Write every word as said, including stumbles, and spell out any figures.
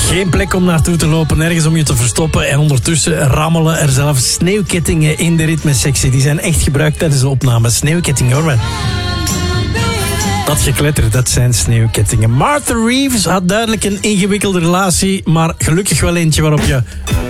Geen plek om naartoe te lopen, nergens om je te verstoppen. En ondertussen rammelen er zelfs sneeuwkettingen in de ritmesectie. Die zijn echt gebruikt tijdens de opname. Sneeuwkettingen hoor. Dat gekletter, dat zijn sneeuwkettingen. Martha Reeves had duidelijk een ingewikkelde relatie, maar gelukkig wel eentje waarop je